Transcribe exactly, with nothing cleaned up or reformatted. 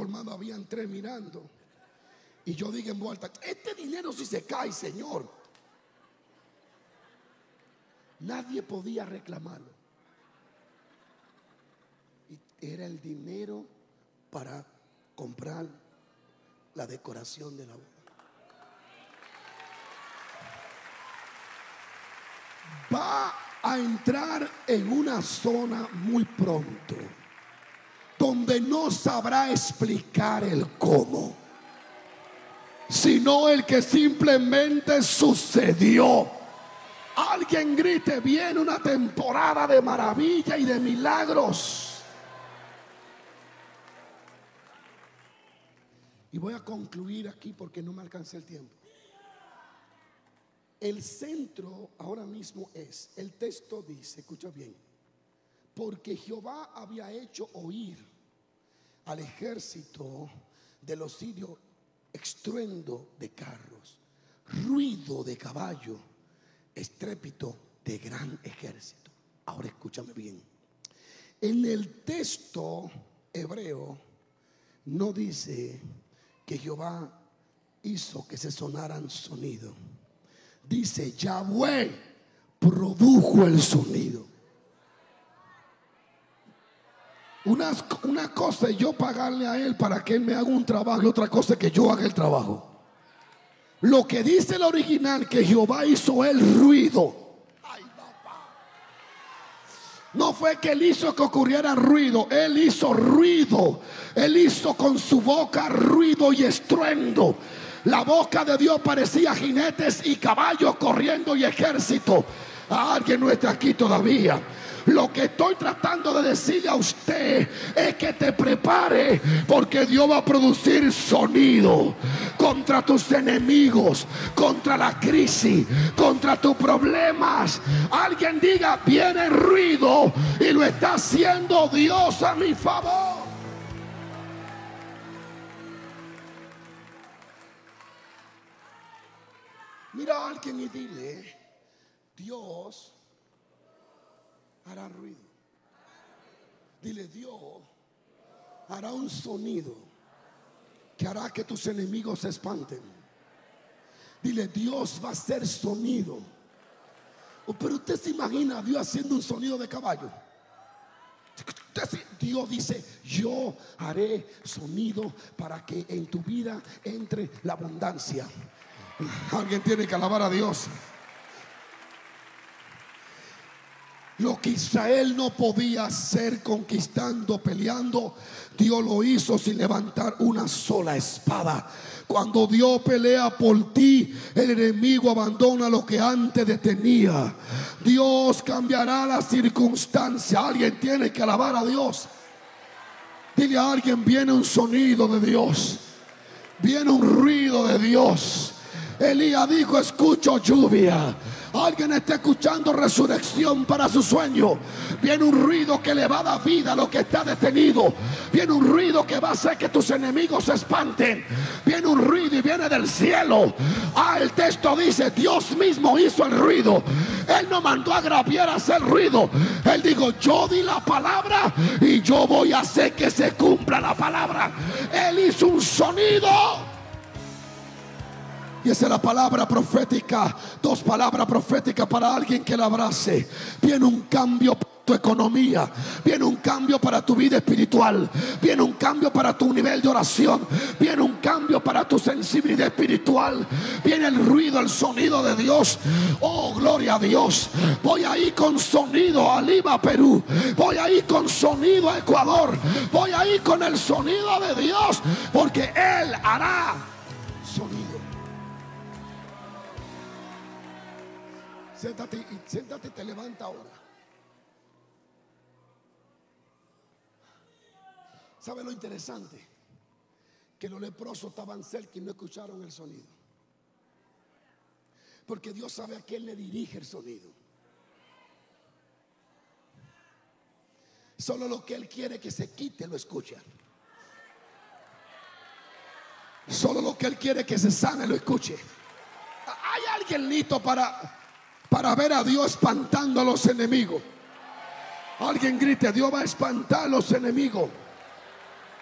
colmado habían tres mirando. Y yo digo en voz alta: este dinero si se cae, Señor. Nadie podía reclamarlo. Y era el dinero para comprar la decoración de la boda. Va a entrar en una zona muy pronto donde no sabrá explicar el cómo, sino el que simplemente sucedió. Alguien grite: viene una temporada de maravilla y de milagros. Y voy a concluir aquí porque no me alcancé el tiempo. El centro ahora mismo es, el texto dice, escucha bien: porque Jehová había hecho oír al ejército de los sirios estruendo de carros, ruido de caballo, estrépito de gran ejército. Ahora escúchame bien. En el texto hebreo no dice que Jehová hizo que se sonaran sonido. Dice: Yahweh produjo el sonido. Una, una cosa es yo pagarle a él para que él me haga un trabajo, y otra cosa es que yo haga el trabajo. Lo que dice el original, que Jehová hizo el ruido. Ay, papá. No fue que él hizo que ocurriera ruido, él hizo ruido. Él hizo con su boca ruido y estruendo. La boca de Dios parecía jinetes y caballos corriendo y ejército. A alguien no está aquí todavía. Lo que estoy tratando de decirle a usted es que te prepare, porque Dios va a producir sonido contra tus enemigos, contra la crisis, contra tus problemas. Alguien diga: viene ruido y lo está haciendo Dios a mi favor. Mira a alguien y dile: Dios hará ruido. Dile: Dios hará un sonido que hará que tus enemigos se espanten. Dile: Dios va a hacer sonido. Oh, pero usted se imagina a Dios haciendo un sonido de caballo. Dios dice: yo haré sonido para que en tu vida entre la abundancia. Alguien tiene que alabar a Dios. Lo que Israel no podía hacer conquistando, peleando, Dios lo hizo sin levantar una sola espada. Cuando Dios pelea por ti, el enemigo abandona lo que antes detenía. Dios cambiará la circunstancia. Alguien tiene que alabar a Dios. Dile a alguien: viene un sonido de Dios, viene un ruido de Dios. Elías dijo: escucho lluvia. Alguien está escuchando resurrección para su sueño. Viene un ruido que le va a dar vida a lo que está detenido. Viene un ruido que va a hacer que tus enemigos se espanten. Viene un ruido y viene del cielo. Ah, el texto dice: Dios mismo hizo el ruido. Él no mandó a Gabriel a hacer ruido. Él dijo: yo di la palabra y yo voy a hacer que se cumpla la palabra. Él hizo un sonido. Y esa es la palabra profética. Dos palabras proféticas para alguien que la abrace. Viene un cambio para tu economía. Viene un cambio para tu vida espiritual. Viene un cambio para tu nivel de oración. Viene un cambio para tu sensibilidad espiritual. Viene el ruido, el sonido de Dios. Oh, gloria a Dios. Voy a ir con sonido a Lima, Perú. Voy a ir con sonido a Ecuador. Voy a ir con el sonido de Dios, porque Él hará sonido. Siéntate y siéntate y te levanta ahora. ¿Sabe lo interesante? Que los leprosos estaban cerca y no escucharon el sonido. Porque Dios sabe a quién le dirige el sonido. Solo lo que Él quiere que se quite lo escucha. Solo lo que Él quiere que se sane lo escuche. Hay alguien listo para... para ver a Dios espantando a los enemigos. Alguien grite: Dios va a espantar a los enemigos.